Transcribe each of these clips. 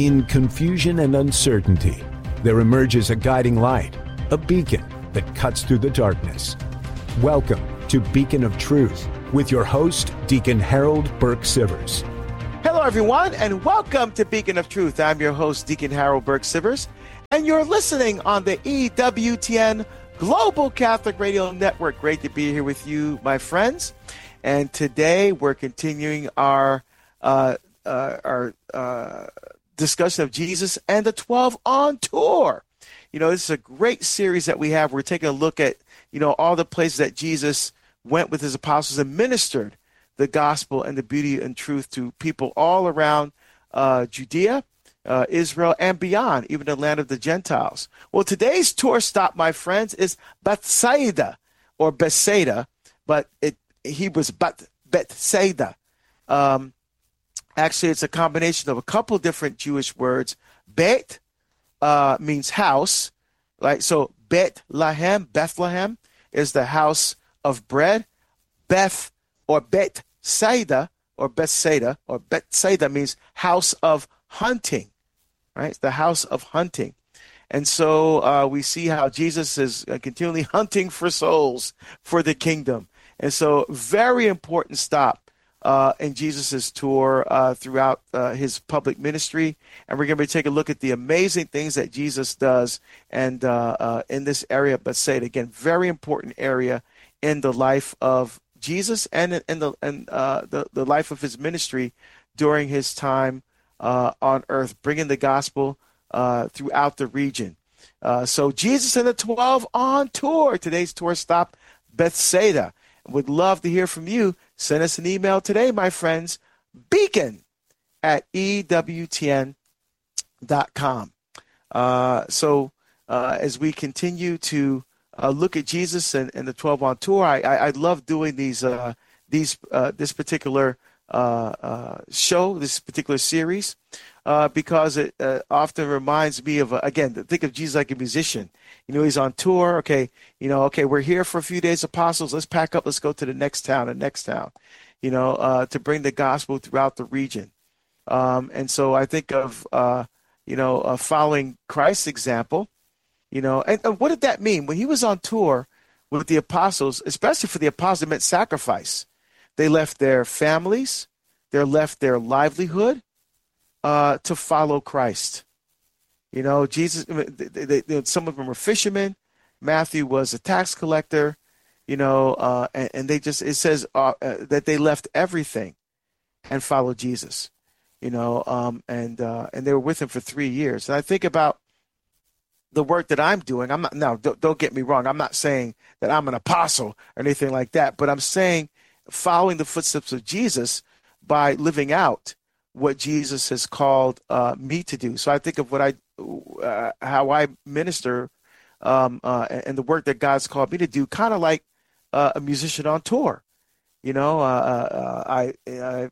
In confusion and uncertainty, there emerges a guiding light, a beacon that cuts through the darkness. Welcome to Beacon of Truth with your host, Deacon Harold Burke-Sivers. Hello, everyone, and welcome to Beacon of Truth. I'm your host, Deacon Harold Burke-Sivers, and you're listening on the EWTN Global Catholic Radio Network. Great to be here with you, my friends. And today we're continuing our discussion of Jesus and the 12 on tour. You know, this is a great series that we have. We're taking a look at, all the places that Jesus went with his apostles and ministered the gospel and the beauty and truth to people all around Judea, Israel, and beyond, even the land of the Gentiles. Well, today's tour stop, my friends, is Bethsaida, or Bethsaida, but he was Bethsaida. Actually, it's a combination of a couple different Jewish words. Bet means house, right? So Bethlehem is the house of bread. Bethsaida means house of hunting, right? It's the house of hunting. And so we see how Jesus is continually hunting for souls for the kingdom. And so very important stop in Jesus's tour throughout his public ministry. And we're going to take a look at the amazing things that Jesus does and in this area of Bethsaida. Again, very important area in the life of Jesus and in the life of his ministry during his time on earth, bringing the gospel throughout the region. So Jesus and the 12 on tour. Today's tour stop, Bethsaida. Would love to hear from you. Send us an email today, my friends, beacon@ewtn.com. As we continue to look at Jesus and the 12 on tour, I love doing this particular show, this particular series, because it often reminds me of, again, think of Jesus like a musician. He's on tour. Okay, we're here for a few days, apostles. Let's pack up. Let's go to the next town, to bring the gospel throughout the region. And so I think of, following Christ's example, and what did that mean? When he was on tour with the apostles, especially for the apostles, it meant sacrifice. They left their families, they left their livelihood to follow Christ. Jesus, some of them were fishermen. Matthew was a tax collector, and they just, it says that they left everything and followed Jesus, and they were with him for 3 years. And I think about the work that I'm doing. I'm not, now, don't get me wrong. I'm not saying that I'm an apostle or anything like that, but I'm saying following the footsteps of Jesus by living out what Jesus has called me to do. So I think of how I minister and the work that God's called me to do, kind of like a musician on tour. I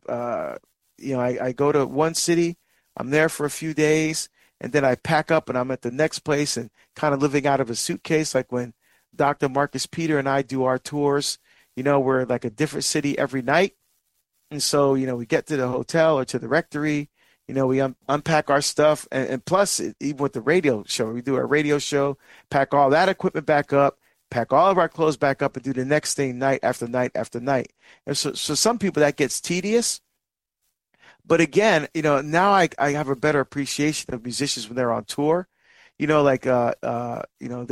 go to one city, I'm there for a few days, and then I pack up and I'm at the next place and kind of living out of a suitcase, like when Dr. Marcus Peter and I do our tours. We're like a different city every night. And so, we get to the hotel or to the rectory, we unpack our stuff. And plus, even with the radio show, we do a radio show, pack all that equipment back up, pack all of our clothes back up, and do the next thing night after night after night. And so some people, that gets tedious. But again, now I have a better appreciation of musicians when they're on tour. They're at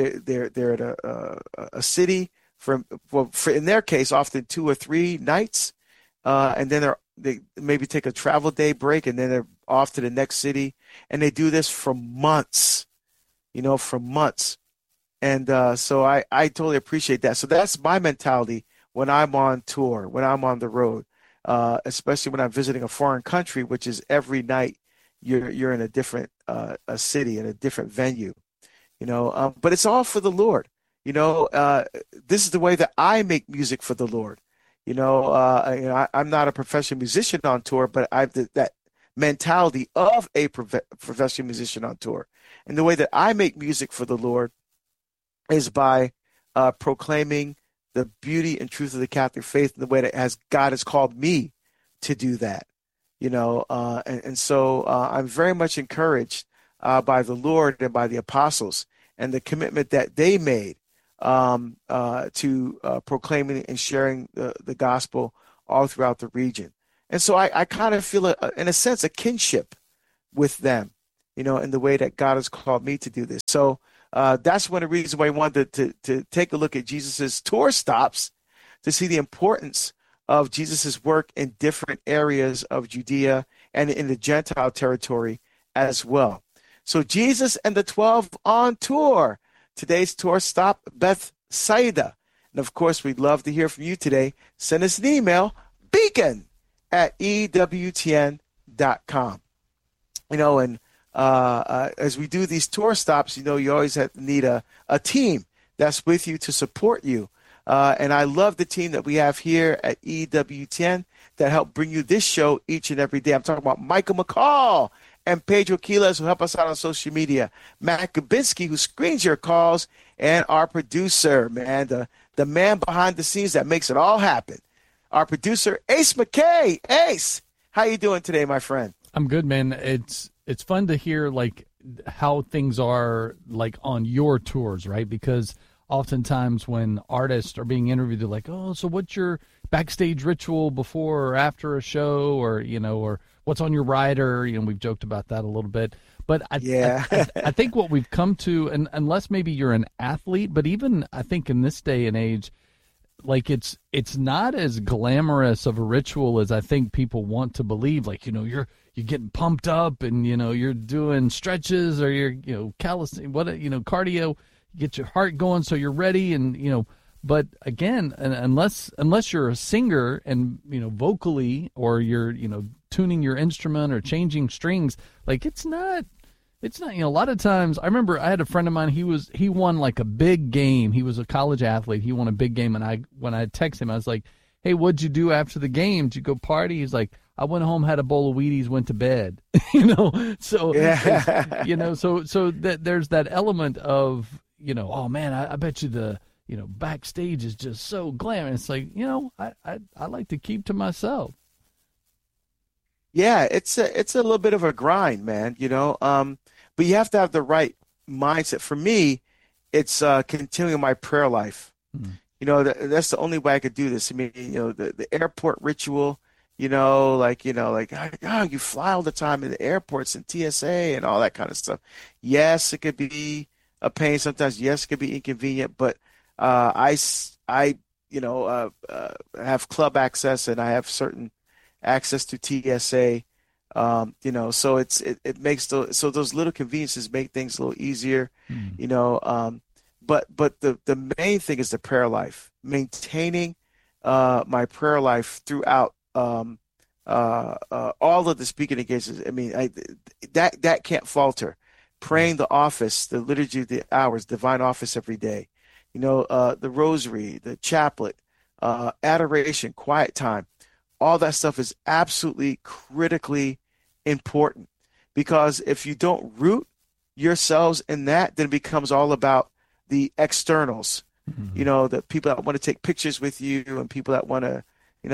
a city for in their case, often 2 or 3 nights. And then they maybe take a travel day break, and then they're off to the next city. And they do this for months, for months. And so I totally appreciate that. So that's my mentality when I'm on tour, when I'm on the road, especially when I'm visiting a foreign country, which is every night you're in a different a city, in a different venue, but it's all for the Lord. This is the way that I make music for the Lord. I'm not a professional musician on tour, but I have that mentality of a professional musician on tour. And the way that I make music for the Lord is by proclaiming the beauty and truth of the Catholic faith in the way that God has called me to do that. So I'm very much encouraged by the Lord and by the apostles and the commitment that they made to proclaiming and sharing the gospel all throughout the region. And so I kind of feel, in a sense, a kinship with them, in the way that God has called me to do this. So that's one of the reasons why I wanted to take a look at Jesus's tour stops to see the importance of Jesus's work in different areas of Judea and in the Gentile territory as well. So Jesus and the 12 on tour. Today's tour stop, Bethsaida. And of course, we'd love to hear from you today. Send us an email, beacon@ewtn.com. And as we do these tour stops, you always need a team that's with you to support you. And I love the team that we have here at EWTN that help bring you this show each and every day. I'm talking about Michael McCall and Pedro Quiles, who help us out on social media, Matt Gabinski, who screens your calls, and our producer, man, the man behind the scenes that makes it all happen, our producer, Ace McKay. Ace, how you doing today, my friend? I'm good, man. It's fun to hear, how things are, on your tours, right? Because oftentimes when artists are being interviewed, they're like, oh, so what's your backstage ritual before or after a show, or what's on your rider? We've joked about that a little bit. But I think what we've come to, and unless maybe you're an athlete, but even I think in this day and age, it's not as glamorous of a ritual as I think people want to believe. You're getting pumped up and, you're doing stretches or you're, cardio, get your heart going so you're ready. And, but again, unless you're a singer and, vocally, or you're, tuning your instrument or changing strings, it's not, a lot of times. I remember I had a friend of mine, he won a big game. He was a college athlete. He won a big game. And when I texted him, I was like, hey, what'd you do after the game? Did you go party? He's like, I went home, had a bowl of Wheaties, went to bed. So, yeah. So that there's that element of, oh man, I bet you the, backstage is just so glamorous. It's I like to keep to myself. Yeah, it's a little bit of a grind, man, but you have to have the right mindset. For me, it's continuing my prayer life. Mm-hmm. That's the only way I could do this. I mean, the airport ritual, you fly all the time in the airports and TSA and all that kind of stuff. Yes, it could be a pain sometimes. Yes, it could be inconvenient, but I have club access and I have certain access to TSA. So it makes so those little conveniences make things a little easier. But the main thing is the prayer life, maintaining my prayer life throughout all of the speaking engagements. I mean, that can't falter. Praying the office, the liturgy of the hours, divine office every day. The rosary, the chaplet, adoration, quiet time. All that stuff is absolutely critically important, because if you don't root yourselves in that, then it becomes all about the externals. Mm-hmm. The people that want to take pictures with you and people that want to,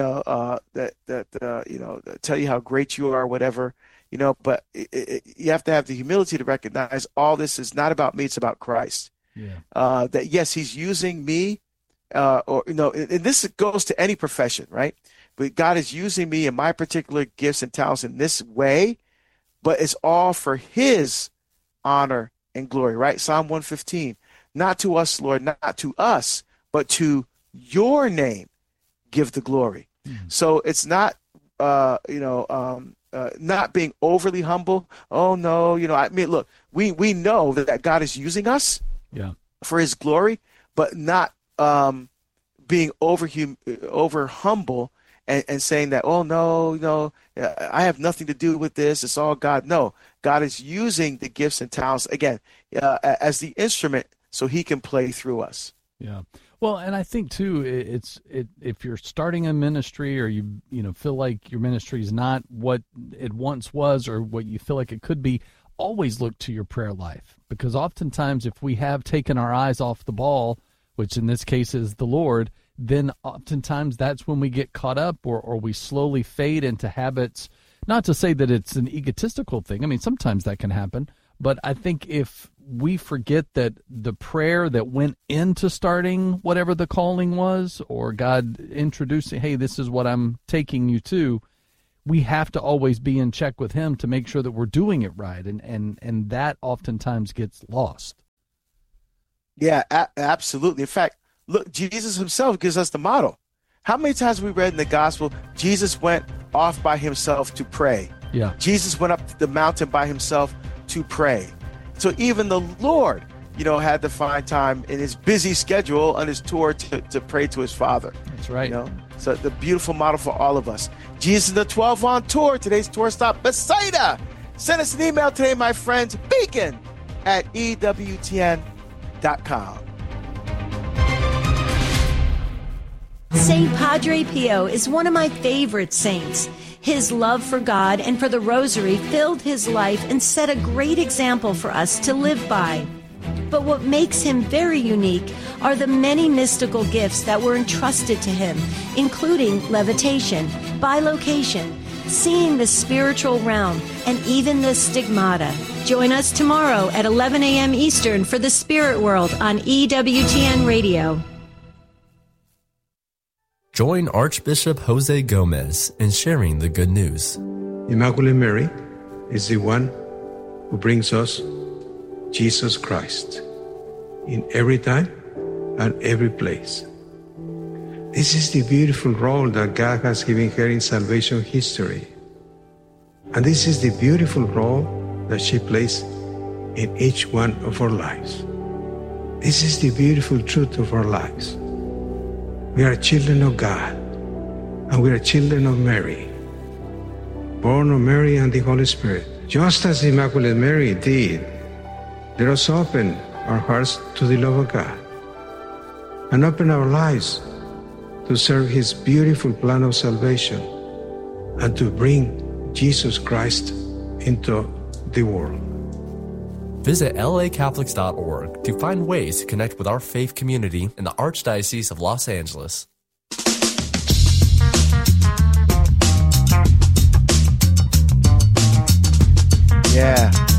tell you how great you are, whatever, but you have to have the humility to recognize all this is not about me. It's about Christ. Yeah. That yes, he's using me, and this goes to any profession, right? But God is using me in my particular gifts and talents in this way, but it's all for his honor and glory, right? Psalm 115, not to us, Lord, not to us, but to your name give the glory. Mm-hmm. So it's not, not being overly humble. Oh no, look, we know that God is using us for his glory, but not being over humble and saying that, oh no, I have nothing to do with this. It's all God. No, God is using the gifts and talents again as the instrument so he can play through us. Yeah. Well, and I think too, if you're starting a ministry or you feel like your ministry is not what it once was or what you feel like it could be, always look to your prayer life, because oftentimes if we have taken our eyes off the ball, which in this case is the Lord, then oftentimes that's when we get caught up or we slowly fade into habits not to say that it's an egotistical thing. I mean, sometimes that can happen. But I think if we forget that the prayer that went into starting whatever the calling was, or God introducing, hey, this is what I'm taking you to, we have to always be in check with him to make sure that we're doing it right. And that oftentimes gets lost. Yeah, absolutely. In fact, look, Jesus himself gives us the model. How many times we read in the gospel, Jesus went off by himself to pray. Yeah. Jesus went up the mountain by himself to pray. So even the Lord, had to find time in his busy schedule on his tour to pray to his Father. That's right. So the beautiful model for all of us. Jesus and the 12 on tour. Today's tour stop, Bethsaida. Send us an email today, my friends. beacon@ewtn.com. St. Padre Pio is one of my favorite saints. His love for God and for the Rosary filled his life and set a great example for us to live by. But what makes him very unique are the many mystical gifts that were entrusted to him, including levitation, bilocation, seeing the spiritual realm, and even the stigmata. Join us tomorrow at 11 a.m. Eastern for the Spirit World on EWTN Radio. Join Archbishop Jose Gomez in sharing the good news. Immaculate Mary is the one who brings us Jesus Christ in every time and every place. This is the beautiful role that God has given her in salvation history. And this is the beautiful role that she plays in each one of our lives. This is the beautiful truth of our lives. We are children of God, and we are children of Mary, born of Mary and the Holy Spirit. Just as Immaculate Mary did, let us open our hearts to the love of God and open our lives to serve his beautiful plan of salvation and to bring Jesus Christ into the world. Visit lacatholics.org to find ways to connect with our faith community in the Archdiocese of Los Angeles. Yeah.